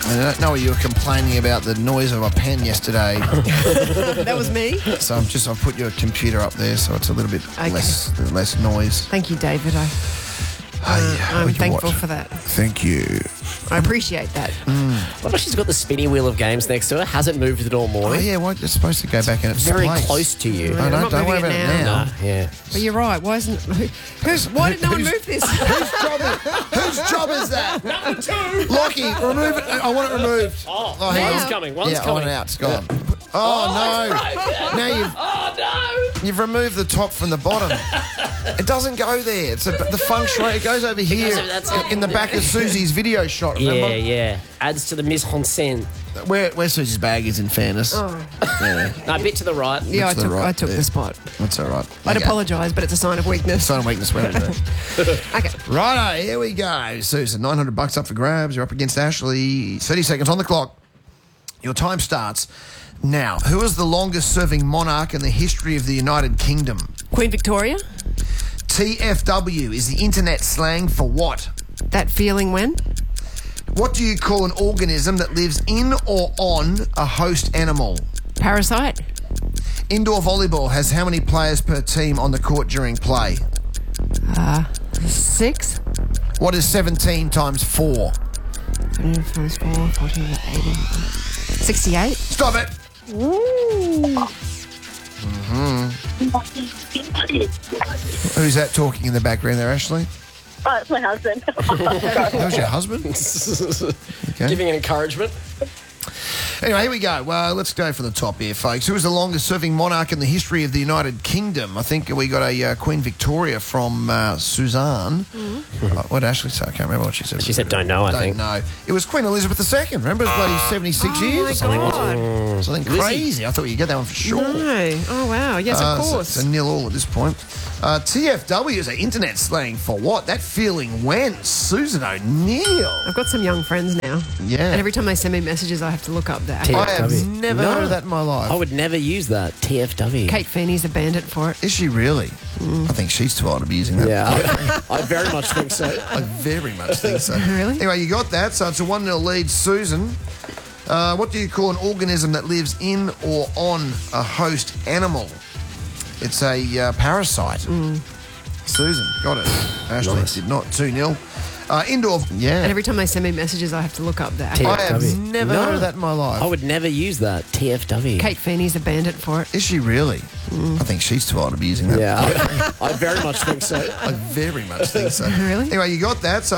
I don't know, you were complaining about the noise of a pen yesterday. That was me. So I've put your computer up there so it's a little bit Okay. less noise. Thank you, David. I'm thankful for that. Thank you. I appreciate that. What about she's got the spinny wheel of games next to her? Hasn't moved it all Oh, morning. yeah, well, it's supposed to go back in its Very place. close to you. Oh, I'm no, not don't worry moving about it it now. Nah, yeah. But you're right. Why didn't no one move this? Whose job is that? Number 2. Lockie, remove it. I want it removed. Oh, hang on. one's coming. One's Yeah, I coming. want it out. It's gone. Oh, no. Now you've removed the top from the bottom. It doesn't go there. It's the feng shui. It goes over here in the back of Susie's video shot, remember? Yeah. Adds to the mise en scène. Where Susie's bag is, in fairness. Yeah, No, a bit to the right. Yeah, to the right, I took yeah. the spot. that's all right. I'd Okay. apologise, but it's a sign of weakness. Sign of weakness, whatever it is. Okay. Righto, here we go. Susan, $900 up for grabs. You're up against Ashley. 30 seconds on the clock. Your time starts now. Who is the longest-serving monarch in the history of the United Kingdom? Queen Victoria, TFW is the internet slang for what? that feeling when? What do you call an organism that lives in or on a host animal? Parasite, Indoor volleyball has how many players per team on the court during play? 6, What is 17 times 4? 4, 14, 18, 68. Stop it! Who's that talking in the background there, Ashley? Oh, it's my husband. That was your husband? Okay. Giving encouragement. Anyway, here we go. Well, let's go for the top here, folks. Who is the longest-serving monarch in the history of the United Kingdom? I think we got a Queen Victoria from Suzanne. What did Ashley say? I can't remember what she said. She said don't know, I Don't think. know. It was Queen Elizabeth II. Remember, it was bloody 76 years or something. God. Something crazy. I thought you'd get that one for sure. No. Oh, wow. Yes, of course. It's a 0-all at this point. TFW is an internet slang for what? That feeling when? Susan O'Neill. I've got some young friends now. Yeah. And every time they send me messages, I have to look up that. Yeah. I have TFW. never No. heard of that in my life. I would never use that. TFW. Kate Feeney's a bandit for it. Is she really? I think she's too old to be using that. Yeah, I very much think so. I very much think so. Really? Anyway, you got that. So it's a 1-0 lead, Susan. What do you call an organism that lives in or on a host animal? It's a parasite. Susan, got it. Ashley did not. 2-0. Indoor, yeah. And every time they send me messages, I have to look up that. TFW. I have never No. heard of that in my life. I would never use that. TFW. Kate Feeney's a bandit for it. Is she really? I think she's too old to be using that. Yeah, I very much think so. I very much think so. Really? Anyway, you got that. So